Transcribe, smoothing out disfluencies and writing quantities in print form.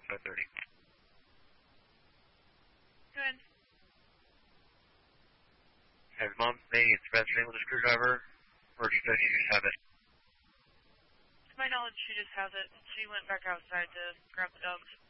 530. Good. Has Mom made any threats with a screwdriver, or does she just have it? To my knowledge, she just has it. She went back outside to grab the dogs.